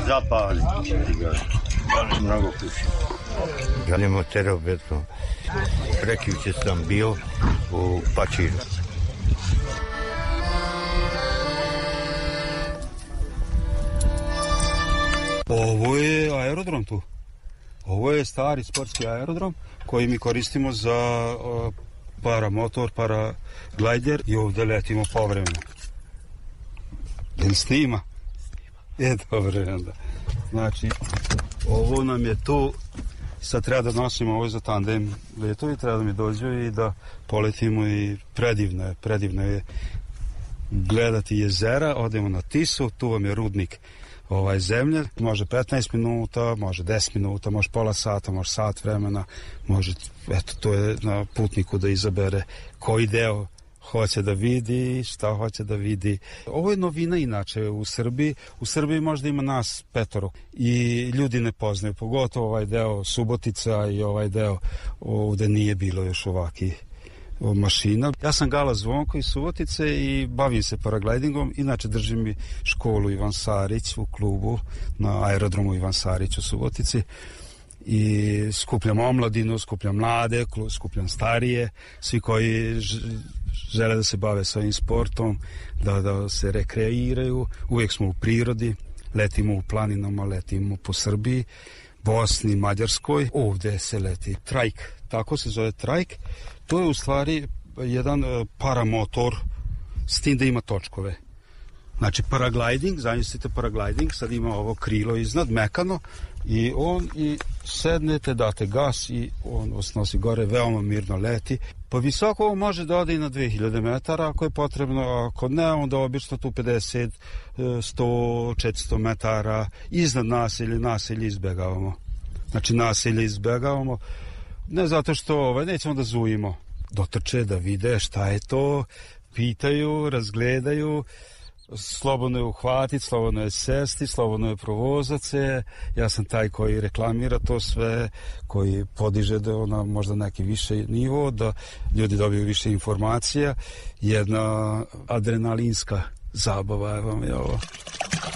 zapali. Mnogo puši. Žalim motera ubedno. Prekjuče sam bio u Pačiru. Ovo je aerodrom tu. Ovo je stari sportski aerodrom koji mi koristimo za paramotor, paraglajder i ovdje letimo povremeno. Jel snima? Dobro, onda. Znači, ovo nam je tu, sad treba da nosimo ovo za tandem letovi, treba da mi dođu i da poletimo i predivno je gledati jezera, odemo na Tisu, tu vam je rudnik zemlje, može 15 minuta, može 10 minuta, može pola sata, može sat vremena, može, eto, to je na putniku da izabere koji deo hoće da vidi, šta hoće da vidi. Ovo je novina inače u Srbiji. U Srbiji možda ima nas 5 i ljudi ne poznaju, pogotovo ovaj deo Subotica i ovaj deo ovde nije bilo još ovakih mašina. Ja sam Gala Zvonko iz Subotice i bavim se paraglidingom. Inače držim i školu Ivan Sarić u klubu na aerodromu Ivan Sarić u Subotici. I skupljam omladinu, skupljam mlade, skupljam starije, svi koji žele da se bave svojim sportom, da se rekreiraju. Uvijek smo u prirodi, letimo u planinama, letimo po Srbiji, Bosni, Mađarskoj. Ovdje se leti trajk, tako se zove trajk. To je u stvari jedan paramotor s tim da ima točkove. Znači paragliding, zamislite paragliding, sad ima ovo krilo iznad, mekano, i on i sednete, date gas i on vas nosi gore, veoma mirno leti. Pa visoko ovo može da ode i na 2000 metara ako je potrebno, ako ne, onda obično tu 50, 100, 400 metara iznad naselje izbegavamo. Znači naselje izbegavamo, ne zato što nećemo da zujimo, dotrče da vide šta je to, pitaju, razgledaju, slobodno je uhvatiti, slobodno je sesti, slobodno je provozati se. Ja sam taj koji reklamira to sve, koji podiže do možda neki više nivo, da ljudi dobiju više informacija. Jedna adrenalinska zabava, evo mi ovo.